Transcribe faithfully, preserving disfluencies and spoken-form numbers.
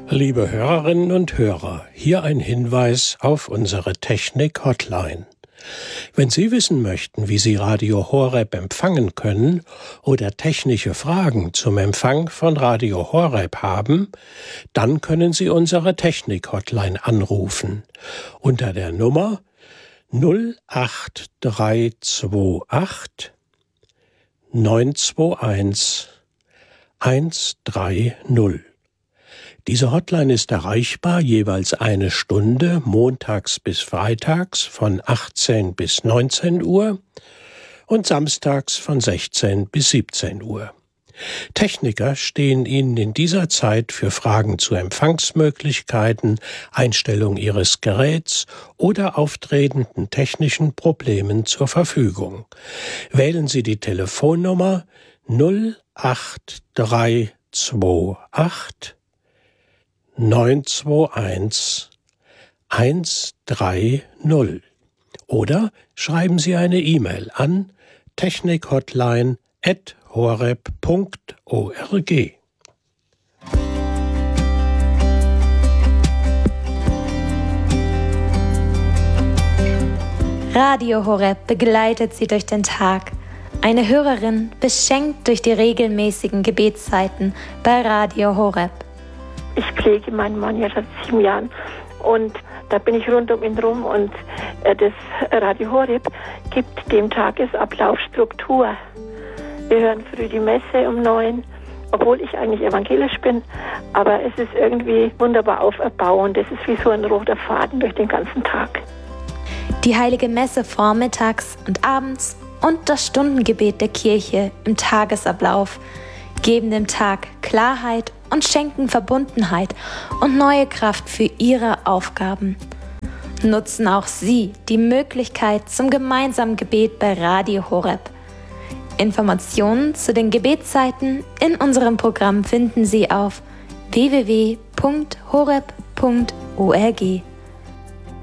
Liebe Hörerinnen und Hörer, hier ein Hinweis auf unsere Technik-Hotline. Wenn Sie wissen möchten, wie Sie Radio Horeb empfangen können oder technische Fragen zum Empfang von Radio Horeb haben, dann können Sie unsere Technik-Hotline anrufen unter der Nummer null acht drei zwei acht neun zwei eins eins drei null. Diese Hotline ist erreichbar jeweils eine Stunde montags bis freitags von achtzehn bis neunzehn Uhr und samstags von sechzehn bis siebzehn Uhr. Techniker stehen Ihnen in dieser Zeit für Fragen zu Empfangsmöglichkeiten, Einstellung Ihres Geräts oder auftretenden technischen Problemen zur Verfügung. Wählen Sie die Telefonnummer null acht drei zwei acht neun zwei eins eins drei null oder schreiben Sie eine E-Mail an technikhotline at horeb punkt org. Radio Horeb begleitet Sie durch den Tag. Eine Hörerin beschenkt durch die regelmäßigen Gebetszeiten bei Radio Horeb. Ich pflege meinen Mann ja seit sieben Jahren und da bin ich rund um ihn rum und äh, das Radio Horeb gibt dem Tagesablauf Struktur. Wir hören früh die Messe um neun, obwohl ich eigentlich evangelisch bin, aber es ist irgendwie wunderbar auferbauend. Es ist wie so ein roter Faden durch den ganzen Tag. Die Heilige Messe vormittags und abends und das Stundengebet der Kirche im Tagesablauf geben dem Tag Klarheit und schenken Verbundenheit und neue Kraft für Ihre Aufgaben. Nutzen auch Sie die Möglichkeit zum gemeinsamen Gebet bei Radio Horeb. Informationen zu den Gebetszeiten in unserem Programm finden Sie auf w w w punkt horeb punkt org.